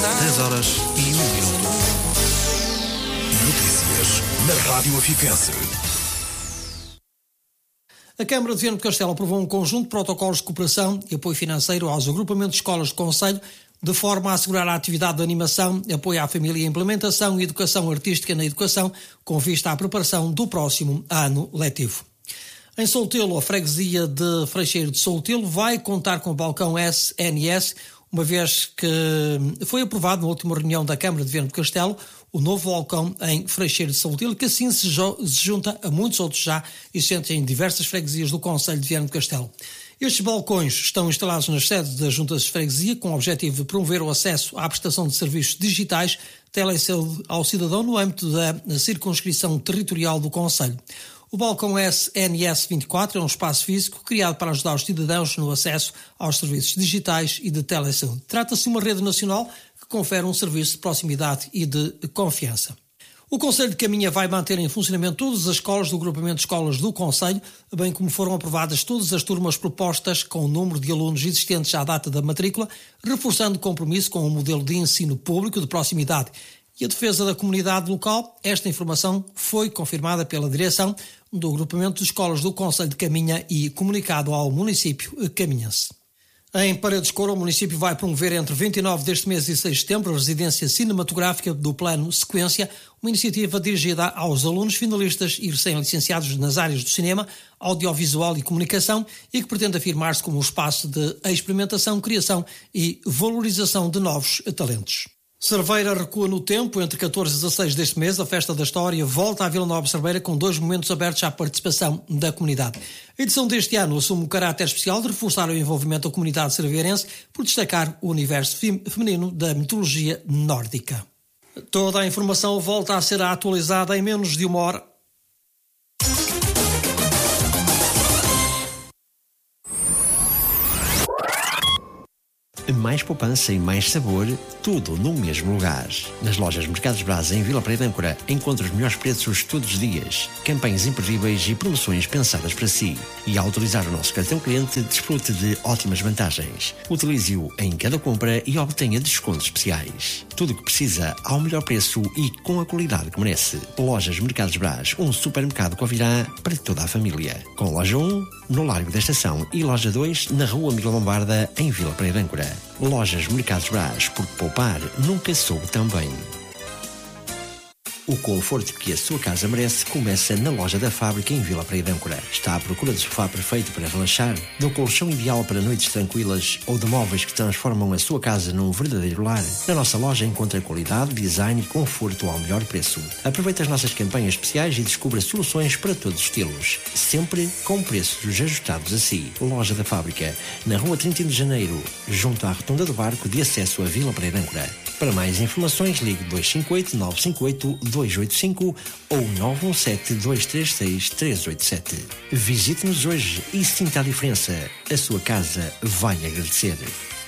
10h01. Notícias na Rádio Afiquense. A Câmara de Viana do Castelo aprovou um conjunto de protocolos de cooperação e apoio financeiro aos agrupamentos de escolas do concelho, de forma a assegurar a atividade de animação, apoio à família e implementação e educação artística na educação, com vista à preparação do próximo ano letivo. Em Soltelo, a freguesia de Freixeiro de Soltelo vai contar com o balcão SNS, uma vez que foi aprovado na última reunião da Câmara de Viana do Castelo o novo balcão em Freixeiro de Soltelo, que assim se junta a muitos outros já existentes em diversas freguesias do concelho de Viana do Castelo. Estes balcões estão instalados nas sedes das juntas de freguesia com o objetivo de promover o acesso à prestação de serviços digitais telesaúde ao cidadão no âmbito da circunscrição territorial do concelho. O balcão SNS 24 é um espaço físico criado para ajudar os cidadãos no acesso aos serviços digitais e de telesaúde. Trata-se de uma rede nacional que confere um serviço de proximidade e de confiança. O Concelho de Caminha vai manter em funcionamento todas as escolas do agrupamento de escolas do Concelho, bem como foram aprovadas todas as turmas propostas com o número de alunos existentes à data da matrícula, reforçando o compromisso com o modelo de ensino público de proximidade e a defesa da comunidade local. Esta informação foi confirmada pela direção do agrupamento de escolas do Concelho de Caminha e comunicado ao município caminhense. Em Paredes de Couro, o município vai promover entre 29 deste mês e 6 de setembro a residência cinematográfica do Plano Sequência, uma iniciativa dirigida aos alunos finalistas e recém-licenciados nas áreas do cinema, audiovisual e comunicação e que pretende afirmar-se como um espaço de experimentação, criação e valorização de novos talentos. Cerveira recua no tempo. Entre 14 e 16 deste mês, a Festa da História volta à Vila Nova de Cerveira com 2 momentos abertos à participação da comunidade. A edição deste ano assume o caráter especial de reforçar o envolvimento da comunidade cerveirense por destacar o universo feminino da mitologia nórdica. Toda a informação volta a ser atualizada em menos de uma hora. Mais poupança e mais sabor, tudo no mesmo lugar. Nas lojas Mercados Brás em Vila Praia de Âncora, encontra os melhores preços todos os dias, campanhas imperdíveis e promoções pensadas para si. E ao utilizar o nosso cartão cliente, desfrute de ótimas vantagens. Utilize-o em cada compra e obtenha descontos especiais. Tudo o que precisa ao melhor preço e com a qualidade que merece. Lojas Mercados Brás, um supermercado Covirá para toda a família. Com loja 1, no Largo da Estação, e loja 2, na Rua Miguel Lombarda, em Vila Praia de Âncora. Lojas Mercados Brás, porque poupar nunca soube tão bem. O conforto que a sua casa merece começa na loja da Fábrica em Vila Praia de Âncora. Está à procura de sofá perfeito para relaxar, de um colchão ideal para noites tranquilas ou de móveis que transformam a sua casa num verdadeiro lar? Na nossa loja encontra qualidade, design e conforto ao melhor preço. Aproveite as nossas campanhas especiais e descubra soluções para todos os estilos, sempre com preços ajustados a si. Loja da Fábrica, na Rua 31 de Janeiro, junto à Rotunda do Barco de acesso a Vila Praia de Âncora. Para mais informações, ligue 258 958 285 ou 917 236 387. Visite-nos hoje e sinta a diferença. A sua casa vai agradecer.